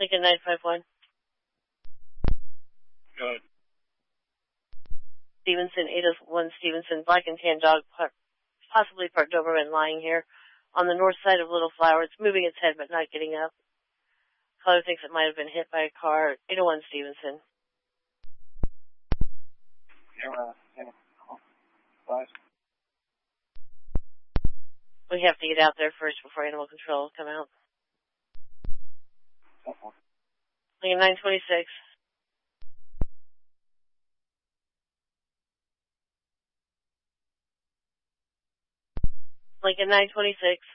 Lincoln 951. Go ahead. Stevenson, 801 Stevenson, black and tan dog, possibly parked Doberman lying here on the north side of Little Flower. It's moving its head but not getting up. Caller thinks it might have been hit by a car. 801 Stevenson. We have to get out there first before animal control come out. Lincoln 926. Lincoln 926.